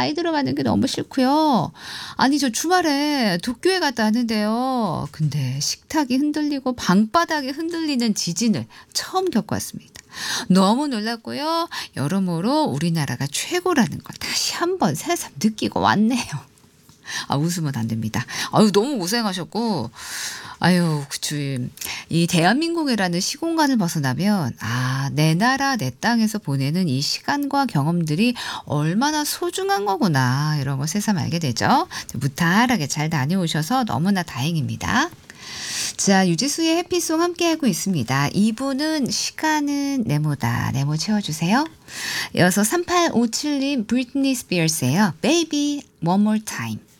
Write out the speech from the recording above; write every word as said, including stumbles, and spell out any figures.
아이들을 만나는 게 너무 싫고요. 아니 저 주말에 도쿄에 갔다 왔는데요. 근데 식탁이 흔들리고 방바닥이 흔들리는 지진을 처음 겪어왔습니다. 너무 놀랐고요. 여러모로 우리나라가 최고라는 걸 다시 한번 새삼 느끼고 왔네요. 아 웃으면 안 됩니다. 아유 너무 고생하셨고 아유 그쵸. 이 대한민국이라는 시공간을 벗어나면 아 내 나라 내 땅에서 보내는 이 시간과 경험들이 얼마나 소중한 거구나 이런 걸 새삼 알게 되죠. 무탈하게 잘 다녀오셔서 너무나 다행입니다. 자, 유지수의 해피송 함께하고 있습니다. 이 부는 시간은 네모다. 네모 채워주세요. 이어서 삼팔오칠 님 브리트니 스피어스예요. Baby One More Time.